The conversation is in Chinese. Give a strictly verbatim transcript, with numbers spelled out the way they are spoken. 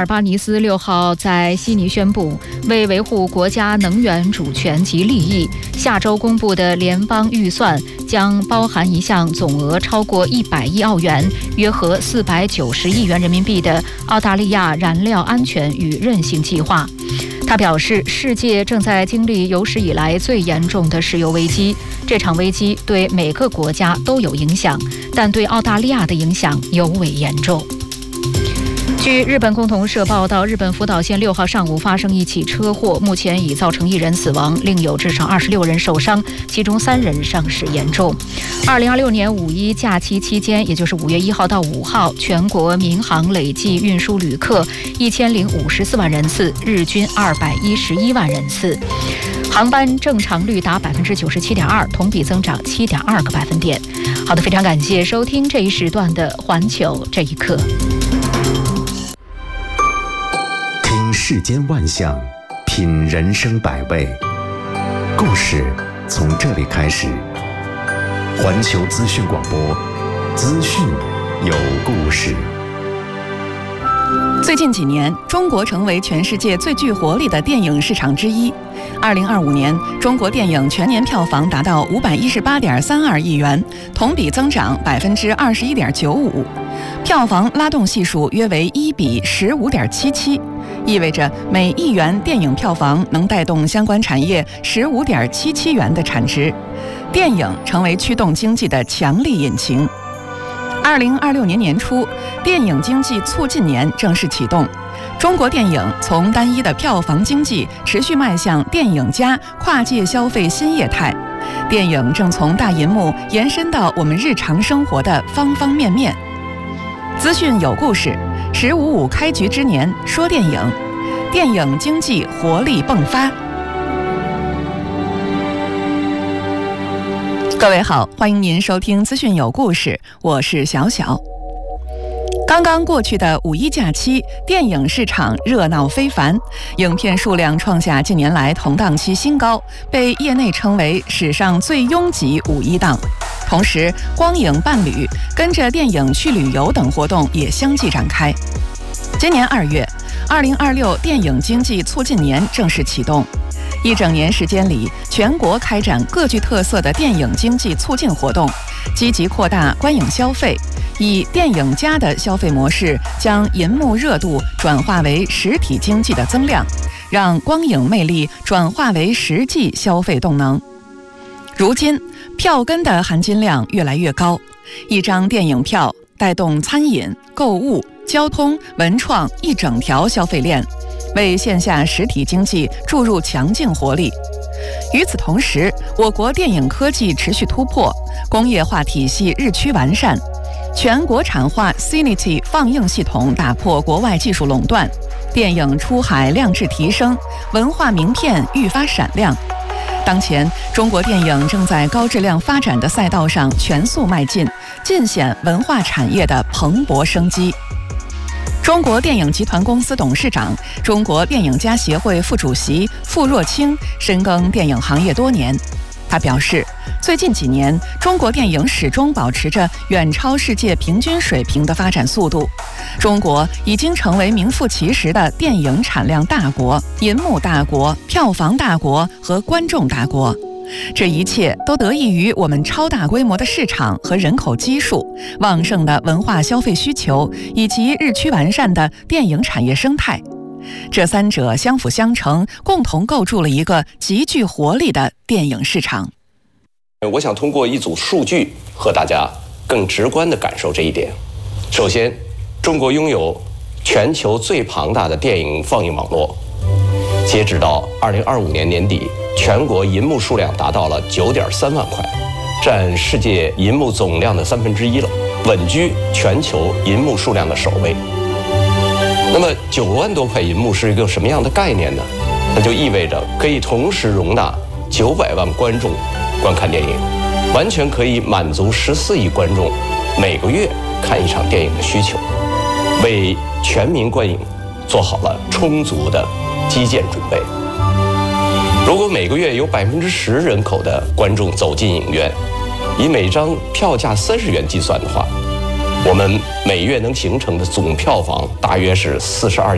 尔巴尼斯六号在悉尼宣布，为维护国家能源主权及利益，下周公布的联邦预算将包含一项总额超过一百亿澳元，约合四百九十亿元人民币的澳大利亚燃料安全与韧性计划。他表示，世界正在经历有史以来最严重的石油危机，这场危机对每个国家都有影响，但对澳大利亚的影响尤为严重。据日本共同社报道，日本福岛县六号上午发生一起车祸，目前已造成一人死亡，另有至少二十六人受伤，其中三人伤势严重。二零二六年五一假期期间，也就是五月一号到五号，全国民航累计运输旅客一千零五十四万人次，日均二百一十一万人次，航班正常率达百分之九十七点二，同比增长七点二个百分点。好的，非常感谢收听这一时段的环球这一刻。 听世间万象，品人生百味，故事从这里开始。环球资讯广播，资讯有故事。 最近几年，中国成为全世界最具活力的电影市场之一。二零二五年，中国电影全年票房达到五百一十八点三二亿元，同比增长百分之二十一点九五，票房拉动系数约为一比十五点七七，意味着每亿元电影票房能带动相关产业十五点七七元的产值，电影成为驱动经济的强力引擎。二零二六年年初，电影经济促进年正式启动，中国电影从单一的票房经济持续迈向电影加跨界消费新业态，电影正从大银幕延伸到我们日常生活的方方面面。资讯有故事，十五五开局之年说电影，电影经济活力迸发。各位好，欢迎您收听资讯有故事，我是小小。刚刚过去的五一假期，电影市场热闹非凡，影片数量创下近年来同档期新高，被业内称为史上最拥挤五一档。同时，光影伴侣、跟着电影去旅游等活动也相继展开。今年二月，二零二六电影经济促进年正式启动。一整年时间里，全国开展各具特色的电影经济促进活动，积极扩大观影消费，以电影加的消费模式，将银幕热度转化为实体经济的增量，让光影魅力转化为实际消费动能。如今，票根的含金量越来越高，一张电影票带动餐饮、购物、交通、文创一整条消费链，为线下实体经济注入强劲活力。与此同时，我国电影科技持续突破，工业化体系日趋完善，全国产化 Cinity 放映系统打破国外技术垄断，电影出海量质提升，文化名片愈发闪亮。当前，中国电影正在高质量发展的赛道上全速迈进，尽显文化产业的蓬勃生机。中国电影集团公司董事长、中国电影家协会副主席傅若清深耕电影行业多年。他表示，最近几年，中国电影始终保持着远超世界平均水平的发展速度。中国已经成为名副其实的电影产量大国、银幕大国、票房大国和观众大国。这一切都得益于我们超大规模的市场和人口基数、旺盛的文化消费需求以及日趋完善的电影产业生态。这三者相辅相成，共同构筑了一个极具活力的电影市场。 我想通过一组数据和大家更直观地感受这一点。首先，中国拥有全球最庞大的电影放映网络，截止到二零二五年年底，全国银幕数量达到了九点三万块，占世界银幕总量的三分之一了，稳居全球银幕数量的首位。那么九万多块银幕是一个什么样的概念呢？那就意味着可以同时容纳九百万观众观看电影，完全可以满足十四亿观众每个月看一场电影的需求，为全民观影做好了充足的基建准备。如果每个月有百分之十人口的观众走进影院，以每张票价三十元计算的话，我们每月能形成的总票房大约是四十二亿。